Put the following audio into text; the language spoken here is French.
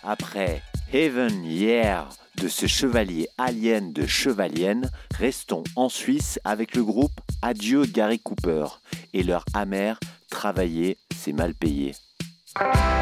Après Heaven Yeah de ce chevalier alien de chevalienne, restons en Suisse avec le groupe Adieu Gary Cooper et leur amer Travailler c'est mal payé.